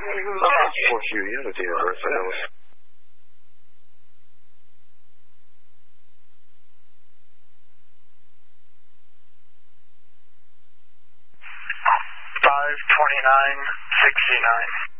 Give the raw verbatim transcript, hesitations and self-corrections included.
four Q, you had a date of birth. I know. five twenty-nine sixty-nine.